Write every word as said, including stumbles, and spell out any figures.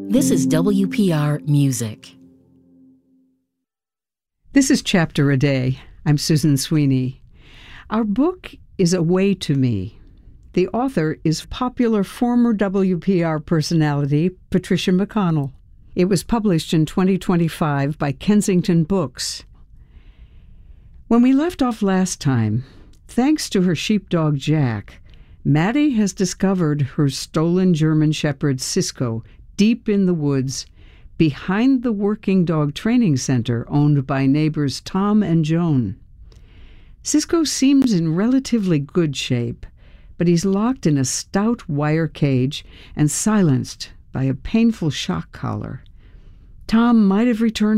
This is W P R Music. This is Chapter a Day. I'm Susan Sweeney. Our book is A Way to Me. The author is popular former W P R personality Patricia McConnell. It was published in twenty twenty-five by Kensington Books. When we left off last time, thanks to her sheepdog Jack, Maddie has discovered her stolen German Shepherd Cisco deep in the woods behind the working dog training center owned by neighbors Tom and Joan. Cisco seems in relatively good shape, but he's locked in a stout wire cage and silenced by a painful shock collar. Tom might have returned